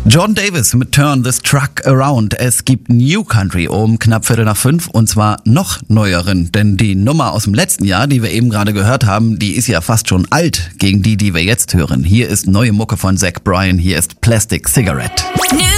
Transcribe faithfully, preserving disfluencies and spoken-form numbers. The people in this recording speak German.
John Davis mit Turn This Truck Around. Es gibt New Country um knapp Viertel nach fünf und zwar noch neueren, denn die Nummer aus dem letzten Jahr, die wir eben gerade gehört haben, die ist ja fast schon alt gegen die, die wir jetzt hören. Hier ist neue Mucke von Zach Bryan, hier ist Plastic Cigarette.